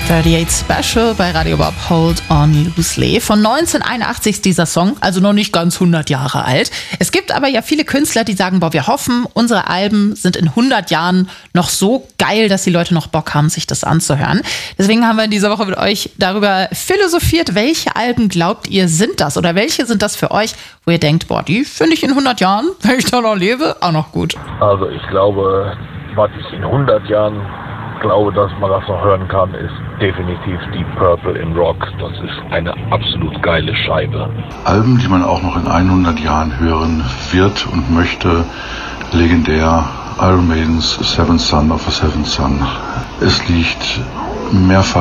38 Special bei Radio Bob, Hold On Loosely. Von 1981 ist dieser Song, also noch nicht ganz 100 Jahre alt. Es gibt aber ja viele Künstler, die sagen, wir hoffen, unsere Alben sind in 100 Jahren noch so geil, dass die Leute noch Bock haben, sich das anzuhören. Deswegen haben wir in dieser Woche mit euch darüber philosophiert, welche Alben glaubt ihr sind das oder welche sind das für euch, wo ihr denkt, die finde ich in 100 Jahren, wenn ich da noch lebe, auch noch gut. Also ich glaube, was ich in 100 Jahren glaube, dass man das noch hören kann, ist definitiv Deep Purple in Rock. Das ist eine absolut geile Scheibe. Alben, die man auch noch in 100 Jahren hören wird und möchte, legendär Iron Maidens Seventh Son of a Seventh Son. Es liegt mehrfach